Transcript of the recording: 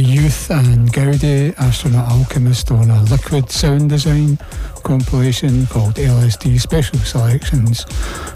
Youth and Gaudi, Astronaut Alchemist, on a Liquid Sound Design compilation called LSD Special Selections